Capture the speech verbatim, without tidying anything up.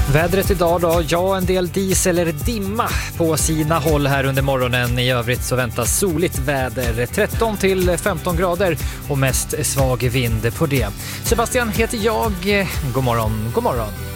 Vädret idag då, ja en del dis eller dimma på sina håll här under morgonen. I övrigt så väntas soligt väder, tretton till femton grader och mest svag vind på det. Sebastian heter jag, god morgon, god morgon.